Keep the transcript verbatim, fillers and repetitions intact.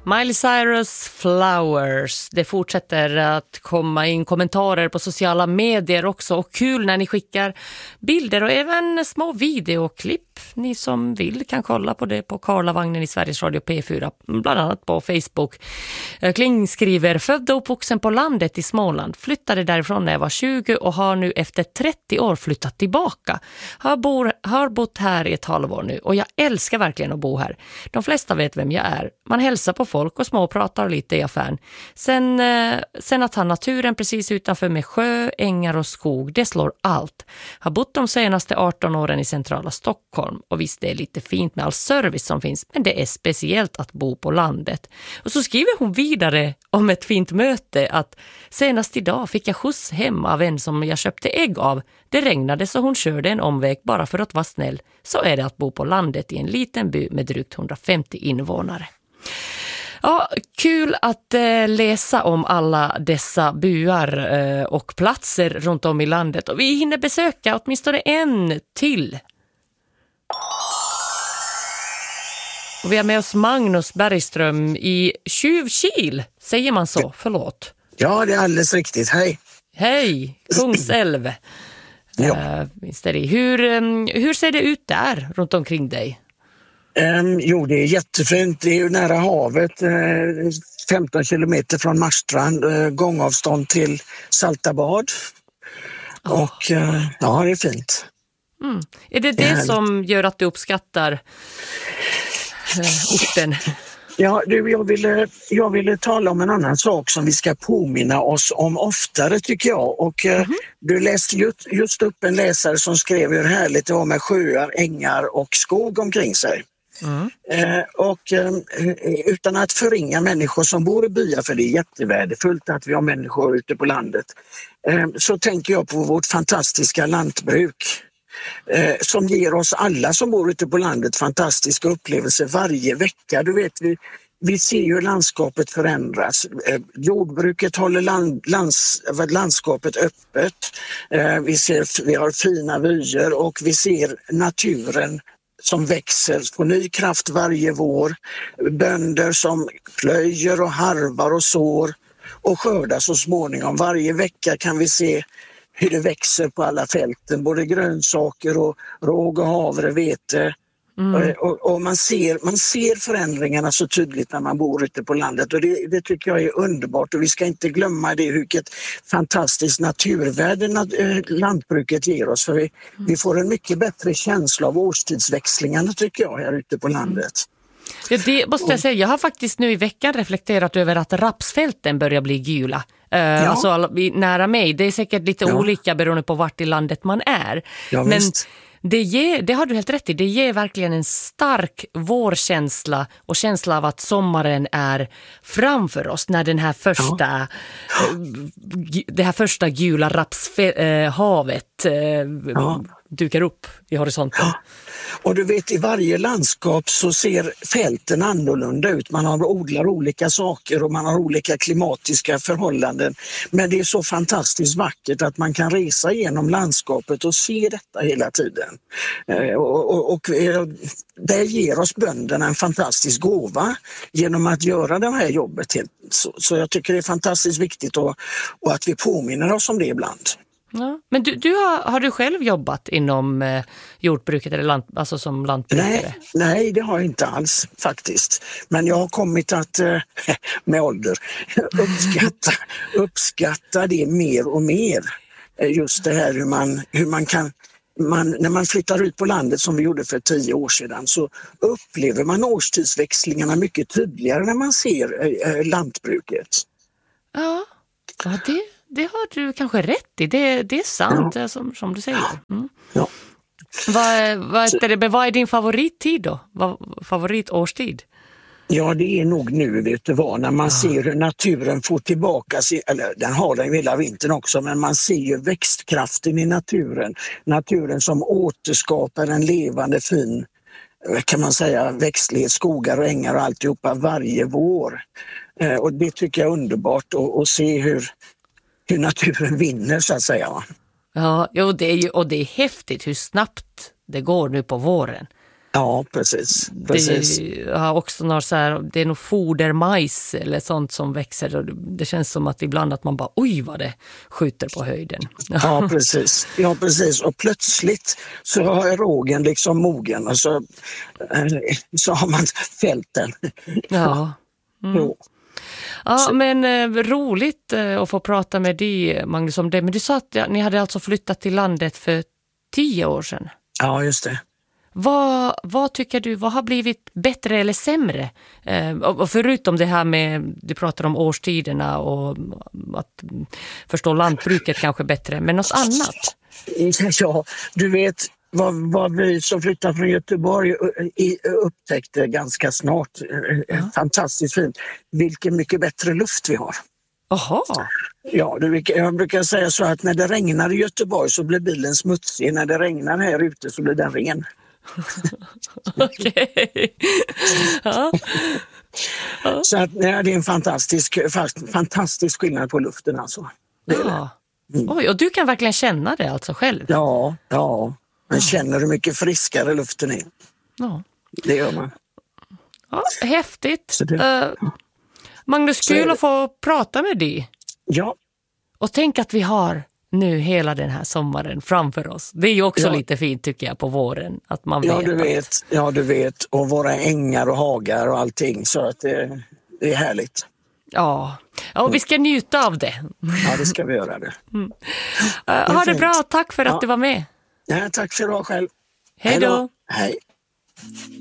Miley Cyrus Flowers. Det fortsätter att komma in kommentarer på sociala medier också. Och kul när ni skickar bilder och även små videoklipp. Ni som vill kan kolla på det på Karlavagnen i Sveriges Radio P fyra. Bland annat på Facebook. Kling skriver: född och uppvuxen på landet i Småland. Flyttade därifrån när jag var tjugo och har nu efter trettio år flyttat tillbaka. Har, bor, har bott här i ett halvår nu och jag älskar verkligen att bo här. De flesta vet vem jag är. Man hälsar på folk och småpratar lite i affären. Sen, eh, sen att ha naturen precis utanför med sjö, ängar och skog, det slår allt. Har bott de senaste arton åren i centrala Stockholm och visst det är lite fint med all service som finns, men det är speciellt att bo på landet. Och så skriver hon vidare om ett fint möte att senast idag fick jag skjuts hem av en som jag köpte ägg av. Det regnade så hon körde en omväg bara för att vara snäll. Så är det att bo på landet i en liten by med drygt hundrafemtio invånare. Ja, kul att eh, läsa om alla dessa byar eh, och platser runt om i landet. Och vi hinner besöka åtminstone en till. Och vi har med oss Magnus Bergström i Tjuvkil. Säger man så? Förlåt. Ja, det är alldeles riktigt. Hej. Hej, Kungsälv. Ja. Uh, hur, um, hur ser det ut där runt omkring dig? Um, jo, det är jättefint. Det är ju nära havet. Uh, femton kilometer från Marstrand. Uh, gångavstånd till Saltabad. Oh. Och uh, ja, det är fint. Mm. Är det det, det som gör att du uppskattar uh, orten? Ja, du, jag, ville, jag ville tala om en annan sak som vi ska påminna oss om oftare tycker jag. Och mm-hmm. eh, du läste just, just upp en läsare som skrev hur härligt det var med sjöar, ängar och skog omkring sig. Mm. Eh, och eh, utan att förringa människor som bor i byar, för det är jättevärdefullt att vi har människor ute på landet, eh, så tänker jag på vårt fantastiska lantbruk. Eh, som ger oss alla som bor ute på landet fantastiska upplevelser varje vecka. Du vet, vi, vi ser ju landskapet förändras. Eh, jordbruket håller land, lands, landskapet öppet. Eh, vi, ser, vi har fina vyer och vi ser naturen som växer på ny kraft varje vår. Bönder som plöjer och harvar och sår och skördar så småningom. Varje vecka kan vi se hur det växer på alla fälten, både grönsaker och råg och havre, vete. Mm. Och, och man, ser, man ser förändringarna så tydligt när man bor ute på landet och det, det tycker jag är underbart och vi ska inte glömma det vilket fantastiskt naturvärde lantbruket ger oss för vi, mm. vi får en mycket bättre känsla av årstidsväxlingarna tycker jag här ute på landet. Ja, det måste jag säga, jag har faktiskt nu i veckan reflekterat över att rapsfälten börjar bli gula. Uh, ja. Alltså nära mig, det är säkert lite ja. olika beroende på vart i landet man är. Ja, men visst. Det, ger, det har du helt rätt i, det ger verkligen en stark vårkänsla och känsla av att sommaren är framför oss när den här första, ja. uh, det här första gula rapshavet uh, ja. dukar upp i horisonten. Ja. Och du vet, i varje landskap så ser fälten annorlunda ut. Man har odlar olika saker och man har olika klimatiska förhållanden. Men det är så fantastiskt vackert att man kan resa genom landskapet och se detta hela tiden. Och, och, och det ger oss bönderna en fantastisk gåva genom att göra det här jobbet. Så, så jag tycker det är fantastiskt viktigt och, och att vi påminner oss om det ibland. Ja. Men du, du har, har du själv jobbat inom eh, jordbruket eller lant, alltså som lantbrukare? Nej, nej, det har jag inte alls faktiskt. Men jag har kommit att eh, med ålder uppskatta, uppskatta det mer och mer. Just det här hur man, hur man kan, man, när man flyttar ut på landet som vi gjorde för tio år sedan så upplever man årstidsväxlingarna mycket tydligare när man ser eh, lantbruket. Ja, ja det Det har du kanske rätt i. Det, det är sant ja. som, som du säger. Mm. Ja. Vad, vad, är det, vad är din favorittid då? Vad, favoritårstid? Ja, det är nog nu, vet du vad, när man ja. ser hur naturen får tillbaka sig, eller den har den hela vintern också, men man ser ju växtkraften i naturen. Naturen som återskapar en levande fin, kan man säga, växtlighet, skogar och ängar och alltihopa varje vår. Eh, och det tycker jag är underbart att, att se hur hur naturen vinner så att säga. Ja, jo, det är ju, och det är häftigt hur snabbt det går nu på våren. Ja, precis. precis. Det har också några så här, det är nog fodermajs eller sånt som växer. Och det känns som att ibland att man bara, oj vad det skjuter på höjden. Ja, precis. Ja, precis. Och plötsligt så har rågen liksom mogen och så, så har man fällt den. Ja. Mm. Ja, men eh, roligt eh, att få prata med dig, Magnus, om det. Men du sa att ja, ni hade alltså flyttat till landet för tio år sedan. Ja, just det. Vad, vad tycker du, vad har blivit bättre eller sämre? Eh, och förutom det här med, du pratar om årstiderna och att förstå lantbruket kanske bättre, men något annat? Ja, du vet vad, vad vi som flyttade från Göteborg upptäckte ganska snart, ja. Fantastiskt fint, vilken mycket bättre luft vi har. Aha. Ja, jag brukar säga så att när det regnar i Göteborg så blir bilen smutsig, när det regnar här ute så blir den ren. Okej. Ja. Ja. Så att, ja, det är en fantastisk, fantastisk skillnad på luften alltså. Ja. Mm. Oj, och du kan verkligen känna det alltså själv? Ja, ja. Man känner hur mycket friskare luften är. Ja. Det gör man. Ja, häftigt. Det, uh, Magnus, kul att få prata med dig. Ja. Och tänk att vi har nu hela den här sommaren framför oss. Det är ju också ja. lite fint tycker jag på våren. Att man ja, vet du att... vet. Ja, du vet. Och våra ängar och hagar och allting. Så att det, det är härligt. Ja, ja och vi ska njuta av det. Ja, det ska vi göra det. Mm. Uh, ha det bra, tack för att ja. du var med. Ja, tack för idag själv. Hej då. Hej.